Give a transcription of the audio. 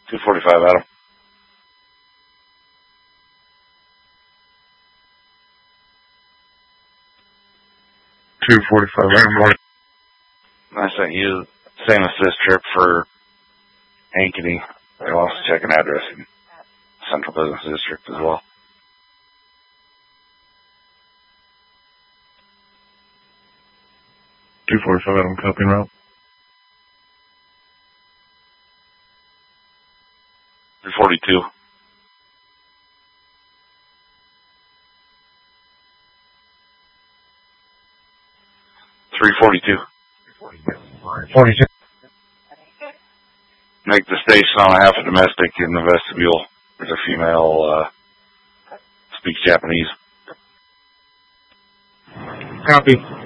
245, Adam. I sent you the same assist trip for Ankeny. I also check an address in Central Business District as well. Adam, copy and route. 342. Make the station on a half a domestic in the vestibule. There's a female, speaks Japanese. Copy.